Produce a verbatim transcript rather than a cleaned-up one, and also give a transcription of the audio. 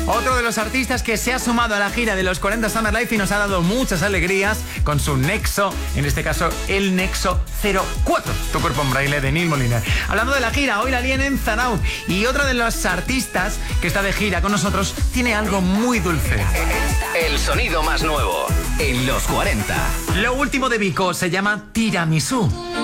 Otro de los artistas que se ha sumado a la gira de los cuarenta Summer Life y nos ha dado muchas alegrías con su Nexo, en este caso el Nexo cero cuatro, tu cuerpo en braille, de Neil Moliner. Hablando de la gira, hoy la líen en Zarauz y otra de los artistas que está de gira con nosotros tiene algo muy dulce. El sonido más nuevo en los cuarenta. Lo último de Vico se llama Tiramisú.